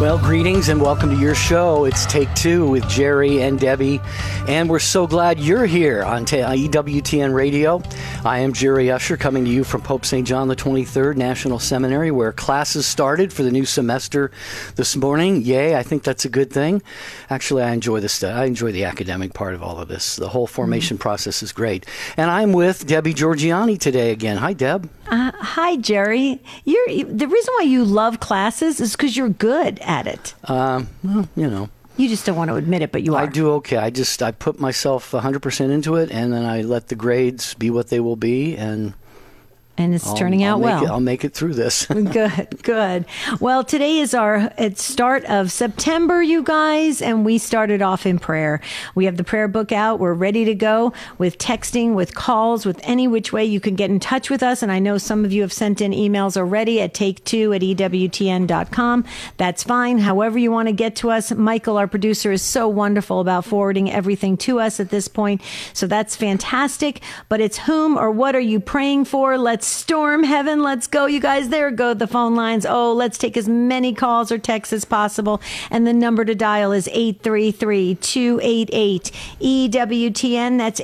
Well, greetings and welcome to your show. It's Take Two with Jerry and Debbie, and we're so glad you're here on EWTN Radio. I am Jerry Usher, coming to you from Pope St. John the 23rd National Seminary, where classes started for the new semester this morning. Yay, I think that's a good thing. Actually, I enjoy I enjoy the academic part of all of this. The whole formation process is great. And I'm with Debbie Georgianni today again. Hi, Deb. Hi, Jerry. The reason why you love classes is because you're good at it. Well, you know. You just don't want to admit it, but you are. I do okay. I put myself 100% into it, and then I let the grades be what they will be, and it's turning out well. I'll make it through this. Good. Well, today is our start of September, you guys, and we started off in prayer. We have the prayer book out. We're ready to go with texting, with calls, with any which way you can get in touch with us. And I know some of you have sent in emails already at take2@ewtn.com. That's fine. However you want to get to us. Michael, our producer, is so wonderful about forwarding everything to us at this point. So that's fantastic. But it's whom or what are you praying for? Let's storm heaven. Let's go, you guys. There go the phone lines. Oh, let's take as many calls or texts as possible. And the number to dial is 833-288-EWTN. That's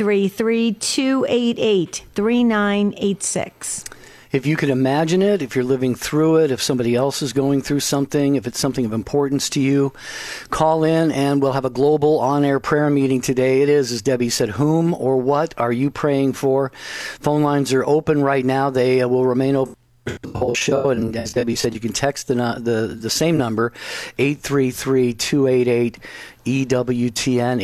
833-288-3986. If you could imagine it, if you're living through it, if somebody else is going through something, if it's something of importance to you, call in and we'll have a global on-air prayer meeting today. It is, as Debbie said, whom or what are you praying for? Phone lines are open right now. They will remain open the whole show, and as Debbie said, you can text the same number, 833-288-EWTN,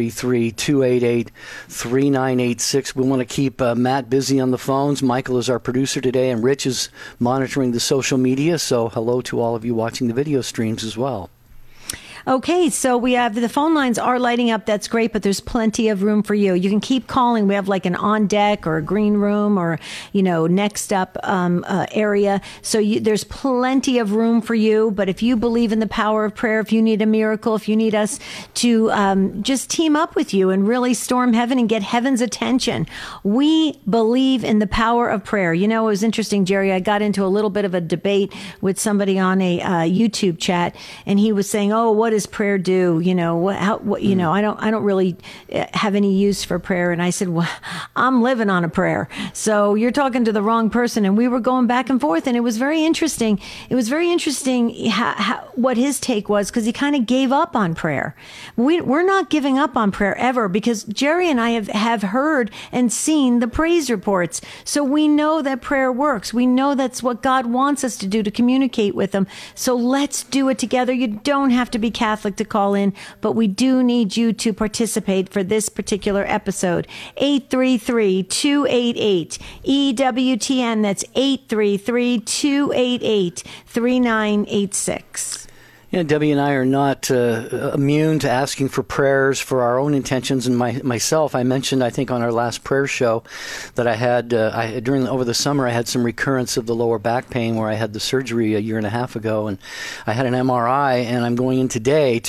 833-288-3986. We want to keep Matt busy on the phones. Michael is our producer today, and Rich is monitoring the social media, so hello to all of you watching the video streams as well. Okay, so we have the phone lines are lighting up. That's great, but there's plenty of room for you. You can keep calling. We have like an on deck or a green room or, next up area. So there's plenty of room for you. But if you believe in the power of prayer, if you need a miracle, if you need us to just team up with you and really storm heaven and get heaven's attention, we believe in the power of prayer. You know, it was interesting, Jerry. I got into a little bit of a debate with somebody on a YouTube chat, and he was saying, "Oh, what does prayer do? I don't really have any use for prayer." And I said, well, I'm living on a prayer. So you're talking to the wrong person. And we were going back and forth, and it was very interesting. It was very interesting what his take was, because he kind of gave up on prayer. We're not giving up on prayer ever, because Jerry and I have heard and seen the praise reports. So we know that prayer works. We know that's what God wants us to do, to communicate with him. So let's do it together. You don't have to be Catholic to call in, but we do need you to participate for this particular episode. 833-288-EWTN. That's 833-288-3986. Yeah, Debbie and I are not immune to asking for prayers for our own intentions. And myself, I mentioned, I think, on our last prayer show that I had over the summer, I had some recurrence of the lower back pain where I had the surgery a year and a half ago, and I had an MRI, and I'm going in today